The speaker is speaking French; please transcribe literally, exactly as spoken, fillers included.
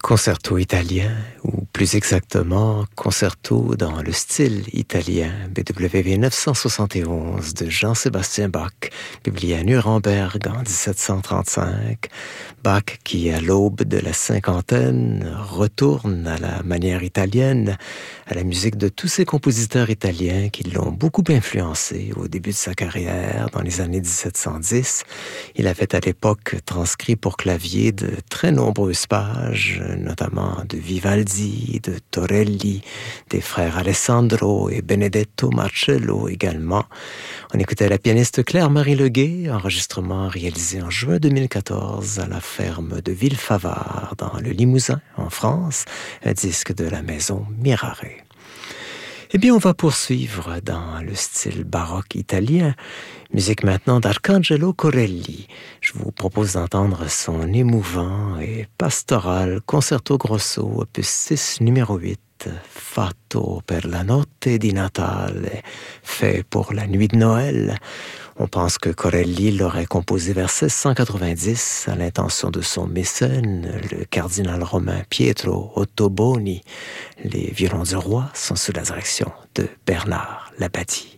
Concerto italien, ou plus exactement, concerto dans le style italien, B W V neuf cent soixante et onze de Jean-Sébastien Bach, publié à Nuremberg en dix-sept cent trente-cinq. Bach, qui à l'aube de la cinquantaine, retourne à la manière italienne, à la musique de tous ces compositeurs italiens qui l'ont beaucoup influencé au début de sa carrière, dans les années dix-sept cent dix. Il avait à l'époque transcrit pour clavier de très nombreuses pages, notamment de Vivaldi, de Torelli, des frères Alessandro et Benedetto Marcello également. On écoutait la pianiste Claire-Marie Leguet, enregistrement réalisé en juin deux mille quatorze à la ferme de Villefavard, dans le Limousin, en France, un disque de la maison Mirare. Eh bien, on va poursuivre dans le style baroque italien. Musique maintenant d'Arcangelo Corelli. Je vous propose d'entendre son émouvant et pastoral Concerto Grosso, opus six, numéro huit, Fatto per la notte di Natale, fait pour la nuit de Noël. On pense que Corelli l'aurait composé vers seize cent quatre-vingt-dix à l'intention de son mécène, le cardinal romain Pietro Ottoboni. Les violons du roi sont sous la direction de Bernard Labadie.